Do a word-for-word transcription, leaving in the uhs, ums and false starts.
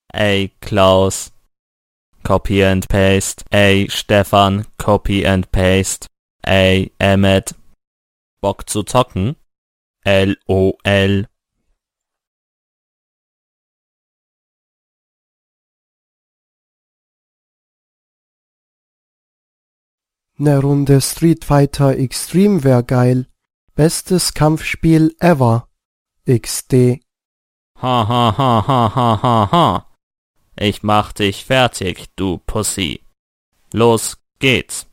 Ey Klaus, Copy and Paste. Ey Stefan, Copy and Paste. Ey Emmet, Bock zu zocken? LOL. 'Ne Runde Street Fighter Extreme wär geil. Bestes Kampfspiel ever. X D. Ha ha ha ha ha ha ha. Ich mach dich fertig, du Pussy. Los geht's.